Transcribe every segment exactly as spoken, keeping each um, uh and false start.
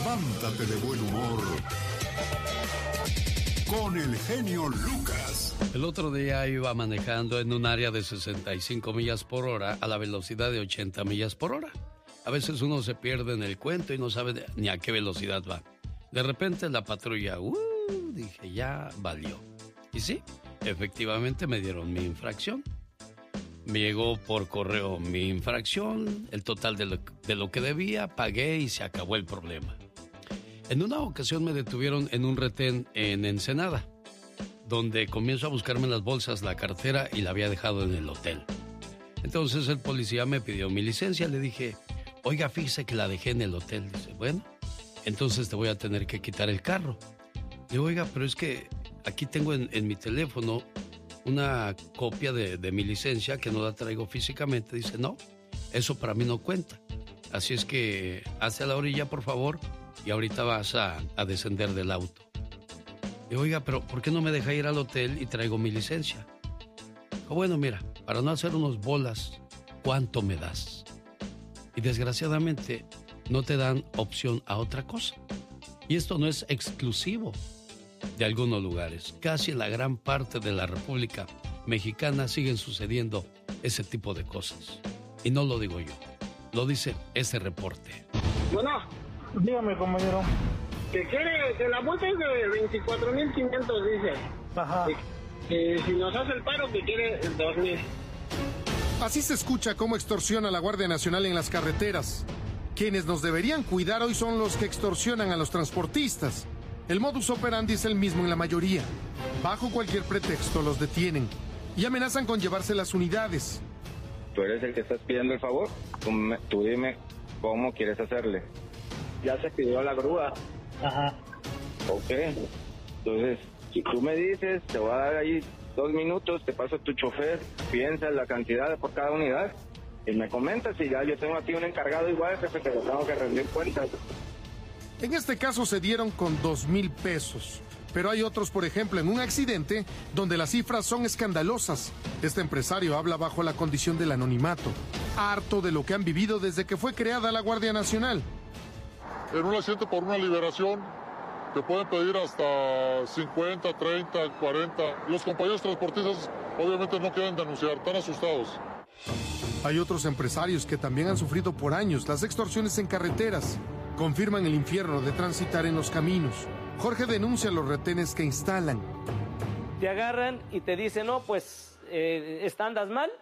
levántate de buen humor con el genio Lucas. El otro día iba manejando en un área de sesenta y cinco millas por hora a la velocidad de ochenta millas por hora. A veces uno se pierde en el cuento y no sabe ni a qué velocidad va. De repente la patrulla, uh, dije, ya valió. Y sí, efectivamente me dieron mi infracción. Me llegó por correo mi infracción, el total de lo, de lo que debía, pagué y se acabó el problema. En una ocasión me detuvieron en un retén en Ensenada, donde comienzo a buscarme las bolsas, la cartera y la había dejado en el hotel. Entonces el policía me pidió mi licencia, le dije, oiga, fíjese que la dejé en el hotel. Dice, bueno, entonces te voy a tener que quitar el carro. Le digo, oiga, pero es que aquí tengo en, en mi teléfono una copia de, de mi licencia que no la traigo físicamente. Dice, no, eso para mí no cuenta. Así es que hazte a la orilla, por favor, y ahorita vas a, a descender del auto. Y oiga, pero ¿por qué no me deja ir al hotel y traigo mi licencia? O bueno, mira, para no hacer unos bolas, ¿cuánto me das? Y desgraciadamente no te dan opción a otra cosa. Y esto no es exclusivo de algunos lugares. Casi en la gran parte de la República Mexicana siguen sucediendo ese tipo de cosas. Y no lo digo yo, lo dice ese reporte. Bueno, dígame, compañero. Que quiere, que la multa es de veinticuatro mil quinientos, dice. Ajá. Que, que si nos hace el paro, que quiere dos mil. Así se escucha cómo extorsiona la Guardia Nacional en las carreteras. Quienes nos deberían cuidar hoy son los que extorsionan a los transportistas. El modus operandi es el mismo en la mayoría. Bajo cualquier pretexto los detienen y amenazan con llevarse las unidades. Tú eres el que estás pidiendo el favor. Tú, me, tú dime cómo quieres hacerle. Ya se pidió la grúa. Ajá. Ok. Entonces, si tú me dices, te voy a dar ahí dos minutos, te paso a tu chofer, piensa la cantidad por cada unidad y me comentas y ya yo tengo aquí un encargado igual, jefe, que lo tengo que rendir cuentas. En este caso se dieron con dos mil pesos. Pero hay otros, por ejemplo, en un accidente donde las cifras son escandalosas. Este empresario habla bajo la condición del anonimato, harto de lo que han vivido desde que fue creada la Guardia Nacional. En un accidente por una liberación, te pueden pedir hasta cincuenta, treinta, cuarenta. Los compañeros transportistas obviamente no quieren denunciar, están asustados. Hay otros empresarios que también han sufrido por años las extorsiones en carreteras. Confirman el infierno de transitar en los caminos. Jorge denuncia los retenes que instalan. Te agarran y te dicen, no, pues, eh, andas mal,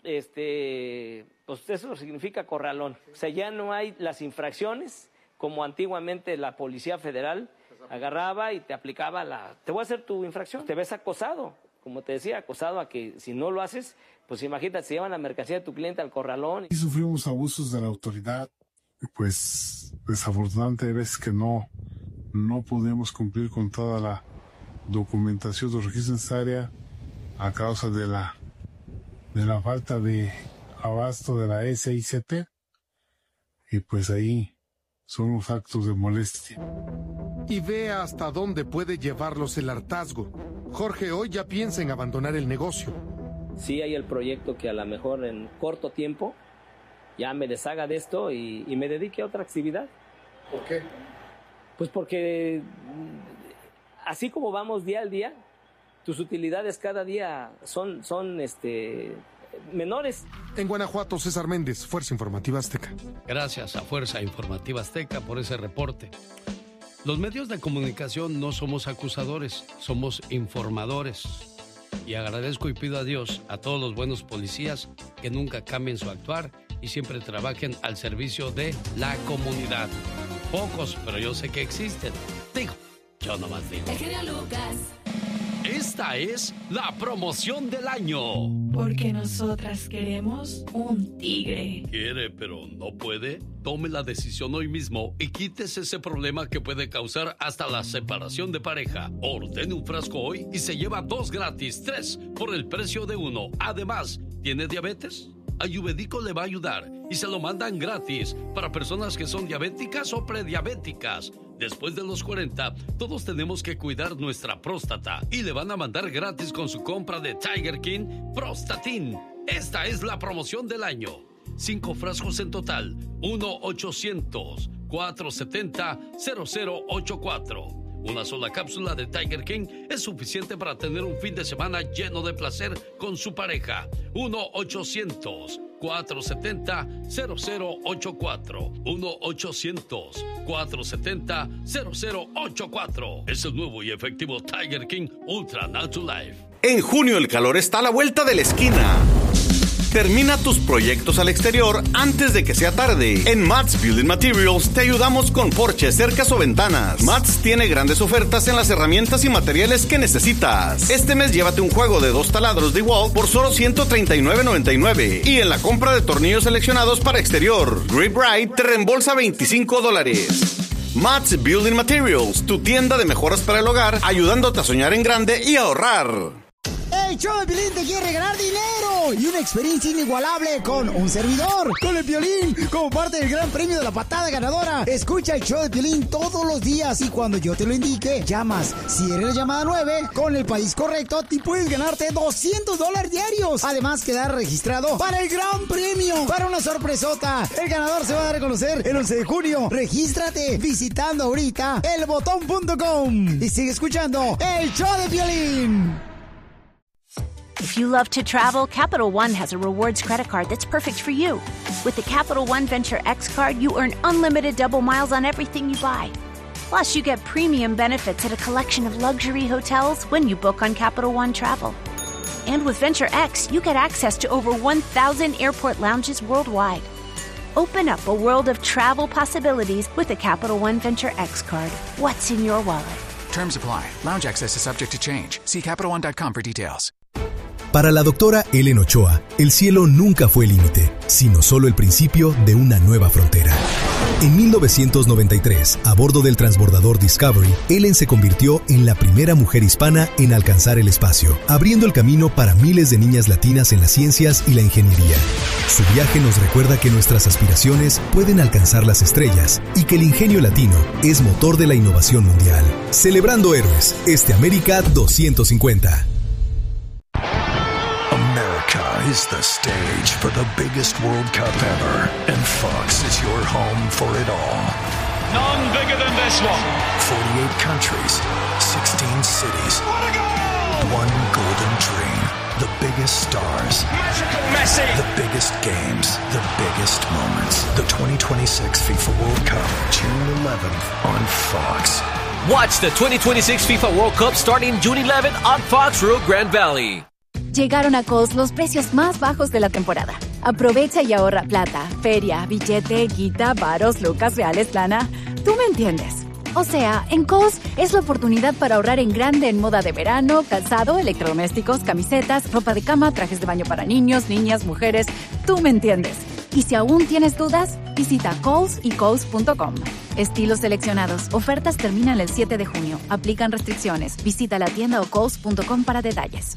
este, pues eso significa corralón. O sea, ya no hay las infracciones como antiguamente la Policía Federal agarraba y te aplicaba la... Te voy a hacer tu infracción. Te ves acosado, como te decía, acosado a que si no lo haces, pues imagínate, se llevan la mercancía de tu cliente al corralón. Y sufrimos abusos de la autoridad. Pues desafortunadamente hay veces que no, no podemos cumplir con toda la documentación de registro necesaria a causa de la, de la falta de abasto de la S I C P. Y pues ahí son los actos de molestia. Y vea hasta dónde puede llevarlos el hartazgo. Jorge hoy ya piensa en abandonar el negocio. Sí hay el proyecto que a lo mejor en corto tiempo ya me deshaga de esto y, y me dedique a otra actividad. ¿Por qué? Pues porque así como vamos día al día, tus utilidades cada día son, son este, menores. En Guanajuato, César Méndez, Fuerza Informativa Azteca. Gracias a Fuerza Informativa Azteca por ese reporte. Los medios de comunicación no somos acusadores, somos informadores. Y agradezco y pido a Dios, a todos los buenos policías, que nunca cambien su actuar y siempre trabajen al servicio de la comunidad. Pocos, pero yo sé que existen. Digo, yo nomás digo. El genio Lucas. Esta es la promoción del año. Porque nosotras queremos un tigre. Quiere, pero no puede. Tome la decisión hoy mismo y quítese ese problema que puede causar hasta la separación de pareja. Ordene un frasco hoy y se lleva dos gratis, tres por el precio de uno. Además, ¿tiene diabetes? Ayurvédico le va a ayudar y se lo mandan gratis para personas que son diabéticas o prediabéticas. Después de los cuarenta, todos tenemos que cuidar nuestra próstata y le van a mandar gratis con su compra de Tiger King Prostatin. Esta es la promoción del año. Cinco frascos en total. uno ochocientos, cuatro siete cero, cero cero ocho cuatro. Una sola cápsula de Tiger King es suficiente para tener un fin de semana lleno de placer con su pareja. uno ochocientos, cuatro siete cero, cero cero ocho cuatro. uno ochocientos, cuatro siete cero, cero cero ocho cuatro. Es el nuevo y efectivo Tiger King Ultra Natural Life. En junio el calor está a la vuelta de la esquina. Termina tus proyectos al exterior antes de que sea tarde. En Mats Building Materials te ayudamos con porches, cercas o ventanas. Mats tiene grandes ofertas en las herramientas y materiales que necesitas. Este mes llévate un juego de dos taladros DeWalt por solo ciento treinta y nueve noventa y nueve. Y en la compra de tornillos seleccionados para exterior, Grip Ride te reembolsa veinticinco dólares. Mats Building Materials, tu tienda de mejoras para el hogar, ayudándote a soñar en grande y ahorrar. El show de Piolín te quiere ganar dinero y una experiencia inigualable con un servidor, con el Piolín, como parte del gran premio de la patada ganadora. Escucha el show de Piolín todos los días y cuando yo te lo indique, llamas. Si eres la llamada nueve, con el país correcto, te puedes ganarte doscientos dólares diarios. Además, quedar registrado para el gran premio, para una sorpresota. El ganador se va a dar a conocer el once de junio. Regístrate visitando ahorita el botón punto com y sigue escuchando el show de Piolín. If you love to travel, Capital One has a rewards credit card that's perfect for you. With the Capital One Venture X card, you earn unlimited double miles on everything you buy. Plus, you get premium benefits at a collection of luxury hotels when you book on Capital One Travel. And with Venture X, you get access to over one thousand airport lounges worldwide. Open up a world of travel possibilities with the Capital One Venture X card. What's in your wallet? Terms apply. Lounge access is subject to change. See Capital One dot com for details. Para la doctora Ellen Ochoa, el cielo nunca fue el límite, sino solo el principio de una nueva frontera. En mil novecientos noventa y tres, a bordo del transbordador Discovery, Ellen se convirtió en la primera mujer hispana en alcanzar el espacio, abriendo el camino para miles de niñas latinas en las ciencias y la ingeniería. Su viaje nos recuerda que nuestras aspiraciones pueden alcanzar las estrellas y que el ingenio latino es motor de la innovación mundial. Celebrando héroes, este América doscientos cincuenta. America is the stage for the biggest World Cup ever, and Fox is your home for it all. None bigger than this one. forty-eight countries, sixteen cities. What a goal! One golden dream. The biggest stars. Magical Messi! The biggest games. The biggest moments. The twenty twenty-six FIFA World Cup, June eleventh on Fox. Watch the twenty twenty-six FIFA World Cup starting June eleventh on Fox Rio Grande Valley. Llegaron a Kohl's los precios más bajos de la temporada. Aprovecha y ahorra plata, feria, billete, guita, varos, lucas, reales, lana. Tú me entiendes. O sea, en Kohl's es la oportunidad para ahorrar en grande en moda de verano, calzado, electrodomésticos, camisetas, ropa de cama, trajes de baño para niños, niñas, mujeres. Tú me entiendes. Y si aún tienes dudas, visita Kohl's y Kohl's punto com. Estilos seleccionados. Ofertas terminan el siete de junio. Aplican restricciones. Visita la tienda o Kohl's punto com para detalles.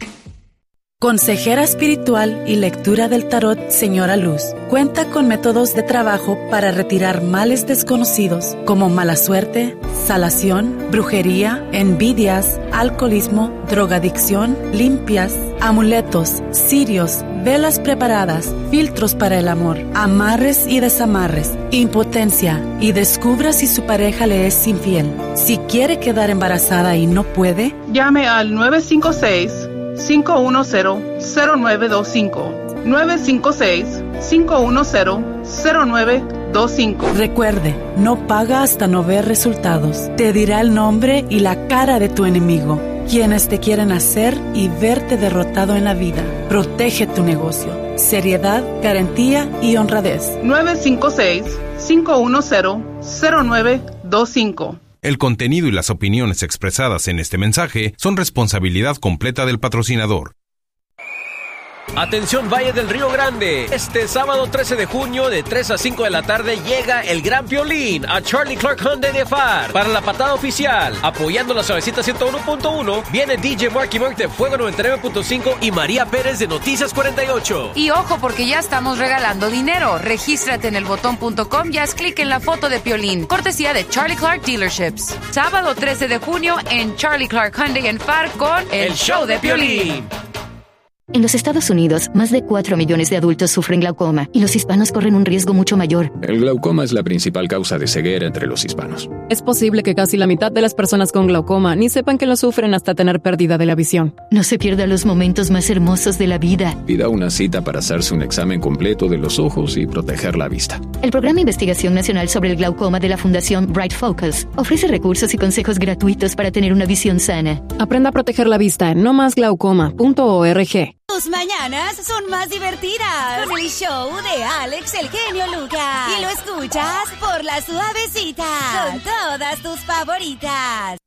Consejera espiritual y lectura del tarot Señora Luz cuenta con métodos de trabajo para retirar males desconocidos como mala suerte, salación, brujería, envidias, alcoholismo, drogadicción, limpias, amuletos, cirios, velas preparadas, filtros para el amor, amarres y desamarres, impotencia y descubra si su pareja le es infiel. Si quiere quedar embarazada y no puede, llame al nueve cinco seis, cinco uno cero, cero nueve dos cinco. nueve cinco seis, cinco uno cero, cero nueve dos cinco. Recuerde, no paga hasta no ver resultados. Te dirá el nombre y la cara de tu enemigo, quienes te quieren hacer y verte derrotado en la vida. Protege tu negocio. Seriedad, garantía y honradez. nueve cinco seis, cinco uno cero, cero nueve dos cinco. El contenido y las opiniones expresadas en este mensaje son responsabilidad completa del patrocinador. Atención Valle del Río Grande, este sábado trece de junio de tres a cinco de la tarde llega el Gran Piolín a Charlie Clark Hyundai de Far para la patada oficial. Apoyando la Suavecita ciento uno punto uno viene D J Marky Mark de Fuego noventa y nueve punto cinco y María Pérez de Noticias cuarenta y ocho. Y ojo porque ya estamos regalando dinero. Regístrate en el botón punto com y haz clic en la foto de Piolín. Cortesía de Charlie Clark Dealerships. Sábado trece de junio en Charlie Clark Hyundai en Far con El, el Show de Piolín. En los Estados Unidos, más de cuatro millones de adultos sufren glaucoma y los hispanos corren un riesgo mucho mayor. El glaucoma es la principal causa de ceguera entre los hispanos. Es posible que casi la mitad de las personas con glaucoma ni sepan que lo sufren hasta tener pérdida de la visión. No se pierda los momentos más hermosos de la vida. Pida una cita para hacerse un examen completo de los ojos y proteger la vista. El Programa de Investigación Nacional sobre el Glaucoma de la Fundación Bright Focus ofrece recursos y consejos gratuitos para tener una visión sana. Aprenda a proteger la vista en no más glaucoma punto org. Tus mañanas son más divertidas con el show de Alex el Genio Lucas. Y lo escuchas por La Suavecita con todas tus favoritas.